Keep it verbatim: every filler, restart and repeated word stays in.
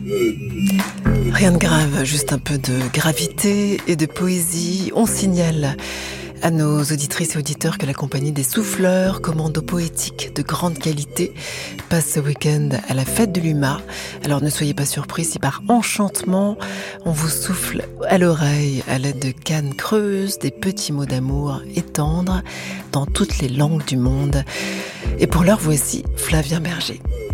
Rien de grave, juste un peu de gravité et de poésie. On signale à nos auditrices et auditeurs que la compagnie des Souffleurs, commando poétique de grande qualité, passe ce week-end à la fête de l'U M A. Alors ne soyez pas surpris si par enchantement, on vous souffle à l'oreille à l'aide de cannes creuses, des petits mots d'amour et tendres dans toutes les langues du monde. Et pour l'heure, voici Flavien Berger.